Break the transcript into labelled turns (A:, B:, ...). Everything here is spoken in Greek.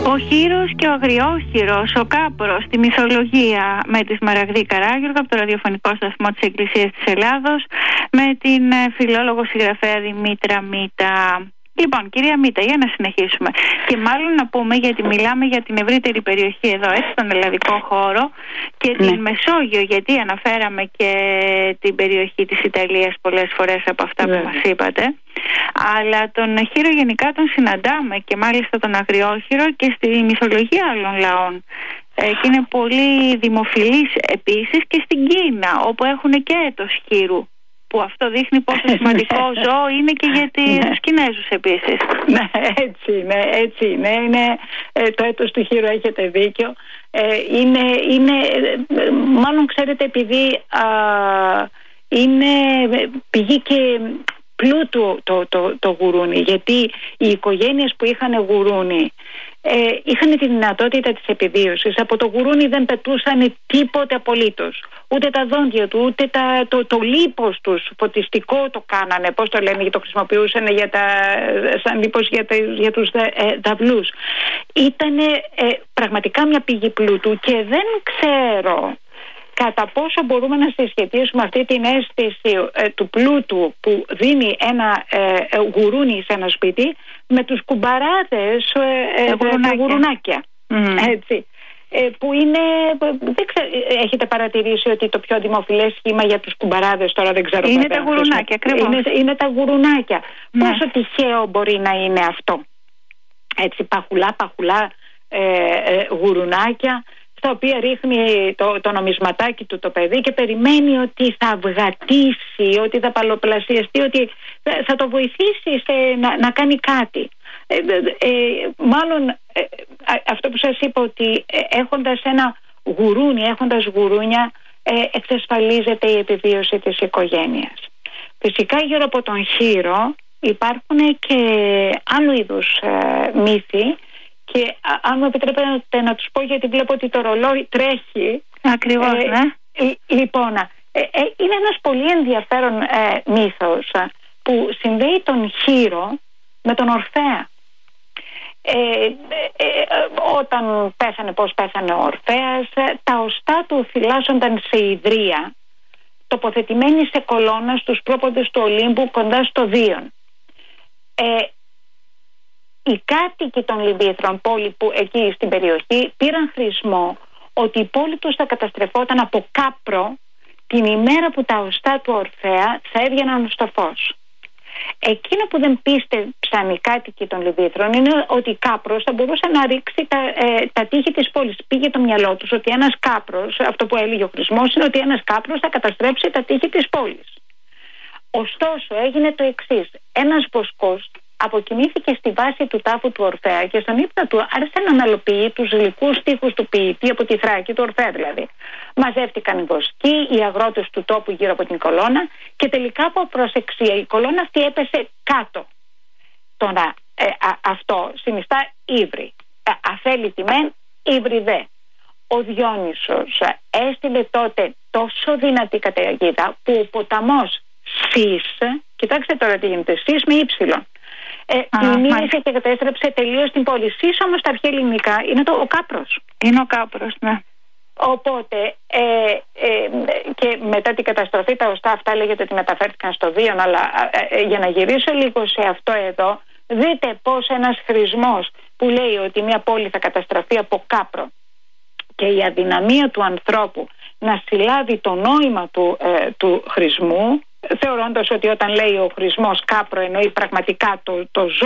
A: Ο Χήρος και ο Αγριόχειρος, ο Κάπρος, στη μυθολογία με τη Σμαραγδή Καράγιοργο από το ραδιοφωνικό σταθμό της Εκκλησίας της Ελλάδος, με την φιλόλογο συγγραφέα Δημήτρα Μήτα. Λοιπόν, κυρία Μήτα, για να συνεχίσουμε. Και μάλλον να πούμε, γιατί μιλάμε για την ευρύτερη περιοχή εδώ, έτσι, στον ελλαδικό χώρο και την Μεσόγειο, γιατί αναφέραμε και την περιοχή της Ιταλίας πολλές φορές από αυτά που μας είπατε. Αλλά τον Χήρο γενικά τον συναντάμε, και μάλιστα τον Αγριόχειρο, και στη μυθολογία άλλων λαών. Και είναι πολύ δημοφιλής επίσης και στην Κίνα, όπου έχουν και έτος Χήρου, που αυτό δείχνει πόσο σημαντικό ζώο είναι και για τους Κινέζους επίσης.
B: Ναι, έτσι είναι. Το έτος του Χήρου, έχετε δίκιο. Μάλλον ξέρετε, επειδή είναι πηγή και πλούτου το γουρούνι, γιατί οι οικογένειες που είχαν γουρούνι είχαν τη δυνατότητα της επιβίωσης. Από το γουρούνι δεν πετούσαν τίποτε απολύτως. Ούτε τα δόντια του, ούτε το λίπος τους φωτιστικό το κάνανε. Πώς το λένε, το χρησιμοποιούσαν σαν λίπος για τους δαυλούς. Ήτανε πραγματικά μια πηγή πλούτου, και δεν ξέρω κατά πόσο μπορούμε να συσχετίσουμε αυτή την αίσθηση του πλούτου που δίνει ένα γουρούνι σε ένα σπίτι με τους κουμπαράδες, τα γουρουνάκια. Έτσι. Που είναι, δεν ξέρω, έχετε παρατηρήσει ότι το πιο δημοφιλές σχήμα για τους κουμπαράδες, τώρα δεν ξέρω,
A: είναι τα γουρουνάκια, ακριβώς.
B: Είναι τα γουρουνάκια. Πόσο τυχαίο μπορεί να είναι αυτό? Έτσι, παχουλά γουρουνάκια, στα οποία ρίχνει το νομισματάκι του το παιδί και περιμένει ότι θα αυγατήσει, ότι θα παλοπλασιαστεί, ότι θα το βοηθήσει να κάνει κάτι. Μάλλον αυτό που σας είπα, ότι έχοντας ένα γουρούνι, έχοντας γουρούνια, εξασφαλίζεται η επιβίωση της οικογένειας. Φυσικά γύρω από τον Χήρο υπάρχουν και άλλου είδους μύθοι, και αν μου επιτρέπετε να τους πω, γιατί βλέπω ότι το ρολόι τρέχει.
A: Ακριβώς, ναι.
B: Λοιπόν, είναι ένας πολύ ενδιαφέρον μύθος που συνδέει τον Χήρο με τον Ορφέα. Όταν πώς πέθανε ο Ορφέας, τα οστά του φυλάσσονταν σε ιδρία, τοποθετημένοι σε κολόνα στους πρόποδες του Ολύμπου κοντά στο Δίον. Οι κάτοικοι των Λιβύθρων, πόλη που εκεί στην περιοχή, πήραν χρησμό ότι η πόλη τους θα καταστρεφόταν από κάπρο την ημέρα που τα οστά του Ορφέα θα έβγαιναν στο φως. Εκείνο που δεν πίστεψαν οι κάτοικοι των Λιβύθρων είναι ότι κάπρος θα μπορούσε να ρίξει τα τείχη της πόλης. Πήγε το μυαλό τους ότι ένας κάπρος, αυτό που έλεγε ο Χρησμός, είναι ότι ένας κάπρος θα καταστρέψει τα τείχη της πόλης. Ωστόσο έγινε το εξής. Ένας βοσκός αποκοιμήθηκε στη βάση του τάφου του Ορφέα και στον ύπνο του άρχισε να αναλοποιεί τους γλυκούς στίχους του ποιητή από τη Θράκη, του Ορφέα δηλαδή. Μαζεύτηκαν οι βοσκοί, οι αγρότες του τόπου γύρω από την κολόνα, και τελικά από προσεξία η κολόνα αυτή έπεσε κάτω. Τώρα αυτό συνιστά ύβρι. Αφέλητη μεν, ύβρι δε. Ο Διόνυσος έστειλε τότε τόσο δυνατή καταιγίδα που ο ποταμός Σεις, κοιτάξτε τώρα τι γίνεται, Σεις με ύψιλον, πλημμύρισε και κατέστρεψε τελείως την πόλη. Σεις όμως στα αρχαία ελληνικά είναι ο Κάπρος.
A: Είναι ο Κάπρος, ναι.
B: Οπότε και μετά την καταστροφή τα οστά αυτά λέγεται ότι μεταφέρθηκαν στο Δίον. Αλλά για να γυρίσω λίγο σε αυτό εδώ, δείτε πως ένας χρησμός που λέει ότι μια πόλη θα καταστραφεί από κάπρο, και η αδυναμία του ανθρώπου να συλλάβει το νόημα του χρησμού, θεωρώντας ότι όταν λέει ο χρησμός κάπρο εννοεί πραγματικά το ζώο